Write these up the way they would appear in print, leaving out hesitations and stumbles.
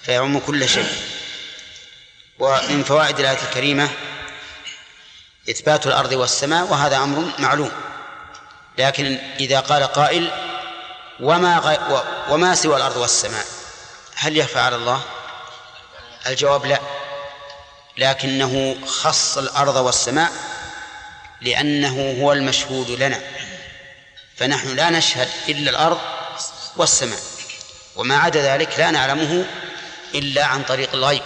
فيعم كل شيء. ومن فوائد الآية الكريمة إثبات الأرض والسماء، وهذا أمر معلوم، لكن إذا قال قائل وما سوى الأرض والسماء هل يخفى على الله؟ الجواب لا، لكنه خص الأرض والسماء لأنه هو المشهود لنا، فنحن لا نشهد إلا الأرض والسماء، وما عدا ذلك لا نعلمه إلا عن طريق الغيب،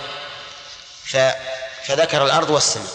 فذكر الأرض والسماء.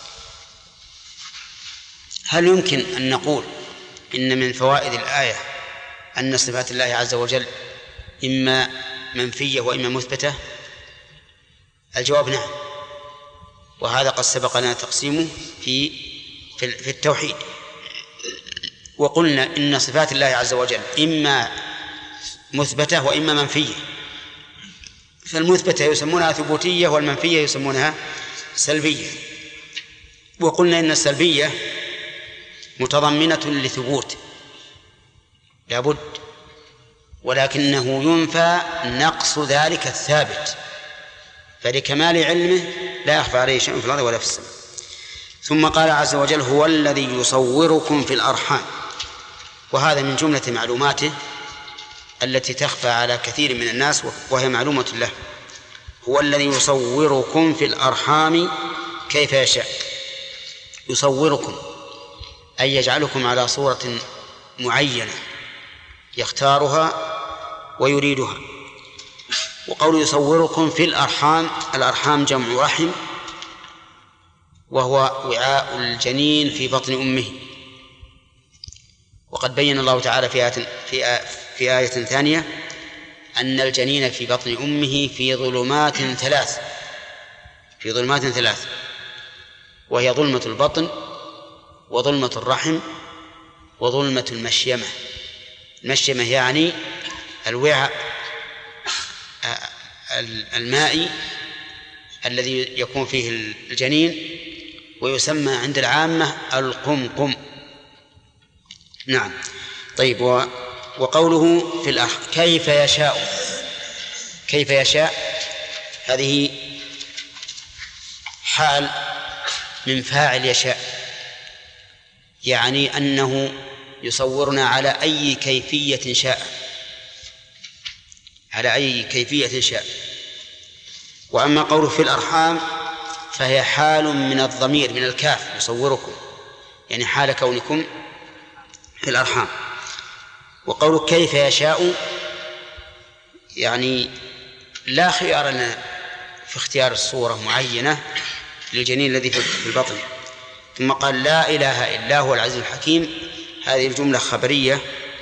هل يمكن أن نقول إن من فوائد الآية أن صفات الله عز وجل إما منفية وإما مثبتة؟ الجواب نعم، وهذا قد سبق لنا تقسيمه في التوحيد، وقلنا إن صفات الله عز وجل إما مثبتة وإما منفية، فالمثبتة يسمونها ثبوتية والمنفية يسمونها سلبية، وقلنا إن السلبية متضمنة لثبوت لابد، ولكنه ينفى نقص ذلك الثابت، فلكمال علمه لا يخفى عليه شيء في الأرض ولا في السماء. ثم قال عز وجل هو الذي يصوركم في الأرحام، وهذا من جملة معلوماته التي تخفى على كثير من الناس وهي معلومة له. هو الذي يصوركم في الأرحام كيف يشاء. يصوركم أي يجعلكم على صورة معينة يختارها ويريدها. وقول يصوركم في الأرحام، الأرحام جمع رحم، وهو وعاء الجنين في بطن أمه. وقد بين الله تعالى في آية ثانية أن الجنين في بطن أمه في ظلمات ثلاث، وهي ظلمة البطن وظلمة الرحم وظلمة المشيمة. المشيمة يعني الوعاء المائي الذي يكون فيه الجنين، ويسمى عند العامة القمقم. نعم. طيب، وقوله في الأرحام كيف يشاء هذه حال من فاعل يشاء، يعني أنه يصورنا على أي كيفية شاء. وأما قوله في الأرحام فهي حال من الضمير من الكاف يصوركم، يعني حال كونكم في الأرحام. وقوله كيف يشاء يعني لا خيار لنا في اختيار الصورة معينة للجنين الذي في البطن. ثم قال لا إله إلا هو العزيز الحكيم. هذه الجملة خبرية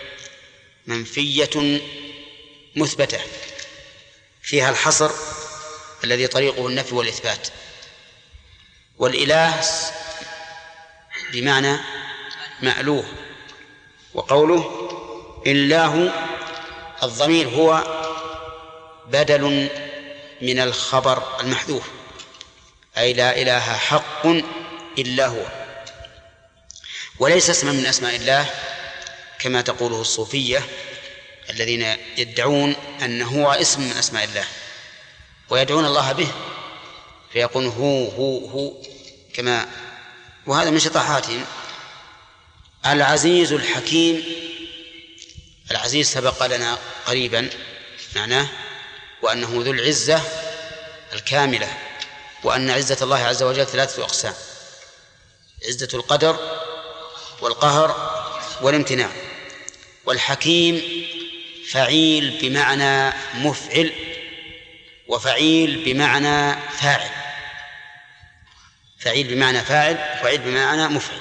منفية مثبتة فيها الحصر الذي طريقه النفي والإثبات. والإله بمعنى مألوه. وقوله إله الضمير هو بدل من الخبر المحذوف، أي لا إله حق إلا هو، وليس اسما من أسماء الله كما تقوله الصوفية الذين يدعون أنه هو اسم من أسماء الله ويدعون الله به، فيقول هو كما، وهذا من شطحاتهم. العزيز الحكيم، العزيز سبق لنا قريبا معناه وأنه ذو العزة الكاملة، وأن عزة الله عز وجل 3 أقسام: عزة القدر والقهر والامتناع. والحكيم فعيل بمعنى مفعل، وفعيل بمعنى فاعل، فعيل بمعنى فاعل وفعيل بمعنى مفعل.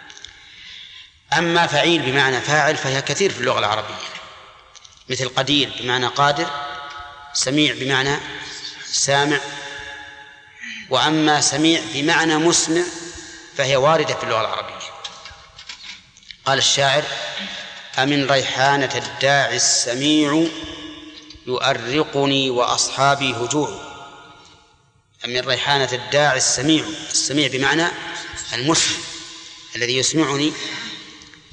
أما فعيل بمعنى فاعل فهي كثير في اللغة العربية، مثل قدير بمعنى قادر، سميع بمعنى سامع. وأما سميع بمعنى مسمع فهي واردة في اللغة العربية. قال الشاعر: أمن ريحانة الداعي السميع يؤرقني وأصحابي هجوع. أمن ريحانة الداعي السميع، السميع بمعنى المسمع الذي يسمعني،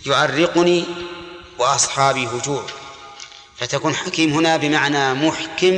يؤرقني وأصحابي هجوع، فتكون حكيم هنا بمعنى محكم